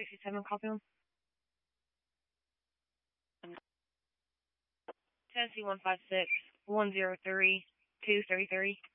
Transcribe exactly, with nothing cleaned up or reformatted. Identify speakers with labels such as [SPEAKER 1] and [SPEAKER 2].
[SPEAKER 1] sixty-seven, copy him. Tennessee one five six, one zero three, two three three.